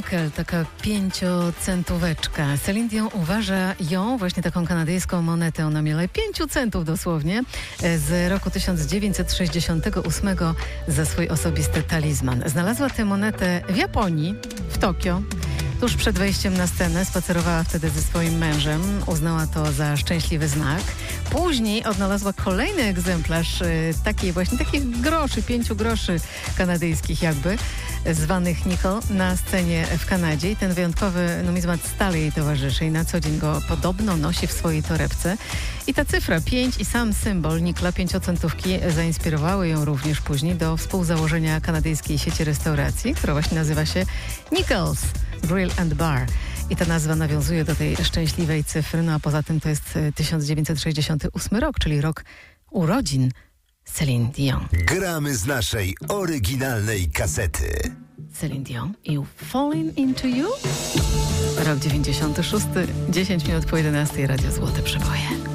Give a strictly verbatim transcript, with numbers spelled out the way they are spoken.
Nickel, taka pięciocentóweczka. Celine Dion uważa ją, właśnie taką kanadyjską monetę o namiale pięciu centów dosłownie, z roku tysiąc dziewięćset sześćdziesiątego ósmego za swój osobisty talizman. Znalazła tę monetę w Japonii, w Tokio. Tuż przed wejściem na scenę spacerowała wtedy ze swoim mężem. Uznała to za szczęśliwy znak. Później odnalazła kolejny egzemplarz y, takiej właśnie takich groszy, pięciu groszy kanadyjskich jakby, zwanych nickel, na scenie w Kanadzie. I ten wyjątkowy numizmat stale jej towarzyszy i na co dzień go podobno nosi w swojej torebce. I ta cyfra pięć i sam symbol nickla, pięciocentówki, zainspirowały ją również później do współzałożenia kanadyjskiej sieci restauracji, która właśnie nazywa się Nickels Grill and Bar. I ta nazwa nawiązuje do tej szczęśliwej cyfry, no a poza tym to jest tysiąc dziewięćset sześćdziesiąty ósmy rok, czyli rok urodzin Celine Dion. Gramy z naszej oryginalnej kasety. Celine Dion i Falling Into You? Rok dziewięćdziesiąty szósty, dziesięć minut po jedenastej, Radio Złote Przeboje.